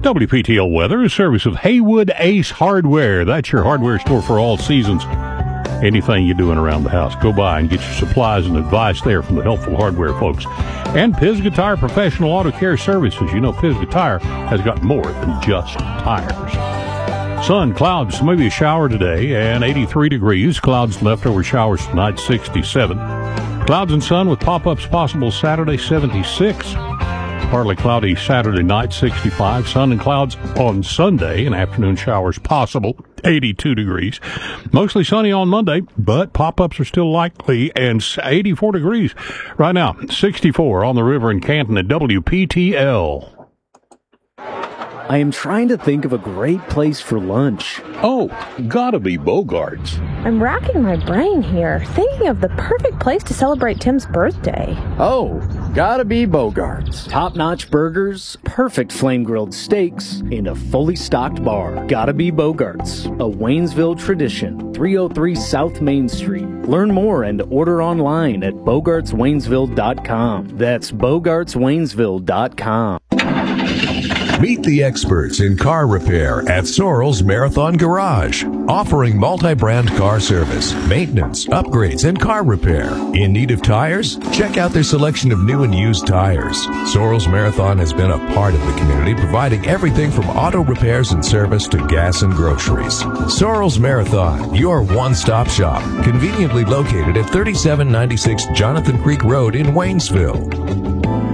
WPTL weather is service of Haywood Ace Hardware. That's your hardware store for all seasons. Anything you're doing around the house, go by and get your supplies and advice there from the helpful hardware folks. And Piz Guitar Professional Auto Care Services. You know, Piz Guitar has got more than just tires. Sun, clouds, maybe a shower today, and 83 degrees. Clouds, leftover showers tonight, 67. Clouds and sun with pop-ups possible Saturday, 76. Partly cloudy Saturday night, 65. Sun and clouds on Sunday, and afternoon showers possible, 82 degrees. Mostly sunny on Monday, but pop-ups are still likely, and 84 degrees. Right now, 64 on the river in Canton at WPTL. I am trying to think of a great place for lunch. Oh, gotta be Bogart's. I'm racking my brain here, thinking of the perfect place to celebrate Tim's birthday. Oh, gotta be Bogart's. Top-notch burgers, perfect flame-grilled steaks, and a fully stocked bar. Gotta be Bogart's, a Waynesville tradition, 303 South Main Street. Learn more and order online at bogartswaynesville.com. That's bogartswaynesville.com. Meet the experts in car repair at Sorrell's Marathon Garage, offering multi-brand car service, maintenance, upgrades, and car repair. In need of tires? Check out their selection of new and used tires. Sorrell's Marathon has been a part of the community, providing everything from auto repairs and service to gas and groceries. Sorrell's Marathon, your one-stop shop, conveniently located at 3796 Jonathan Creek Road in Waynesville.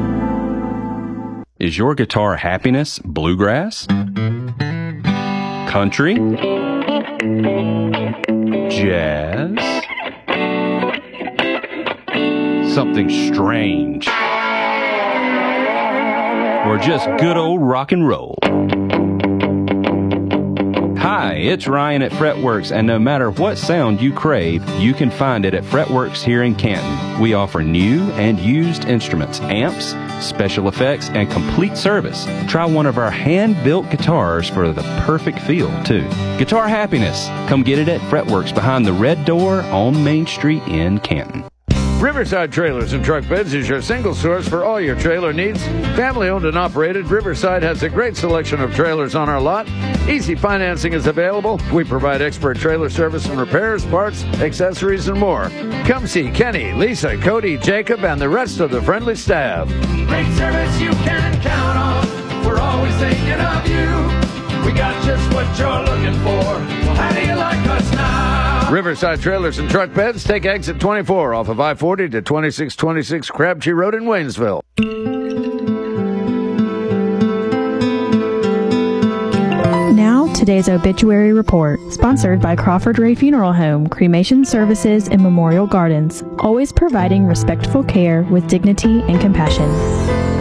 Is your guitar happiness bluegrass? Country? Jazz? Something strange? Or just good old rock and roll? Hi, it's Ryan at Fretworks, and no matter what sound you crave, you can find it at Fretworks here in Canton. We offer new and used instruments, amps, special effects, and complete service. Try one of our hand-built guitars for the perfect feel, too. Guitar happiness. Come get it at Fretworks behind the Red Door on Main Street in Canton. Riverside Trailers and Truck Beds is your single source for all your trailer needs. Family owned and operated, Riverside has a great selection of trailers on our lot. Easy financing is available. We provide expert trailer service and repairs, parts, accessories, and more. Come see Kenny, Lisa, Cody, Jacob, and the rest of the friendly staff. Great service you can count on. We're always thinking of you. We got just what you're looking for. Well, how do you like us now? Riverside Trailers and Truck Beds take exit 24 off of I-40 to 2626 Crabtree Road in Waynesville. Now, today's obituary report, sponsored by Crawford Ray Funeral Home, Cremation Services and Memorial Gardens, always providing respectful care with dignity and compassion.